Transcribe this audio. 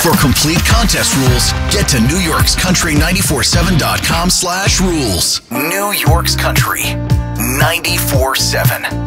For complete contest rules, get to NewYorksCountry947.com/rules. New York's Country 94.7.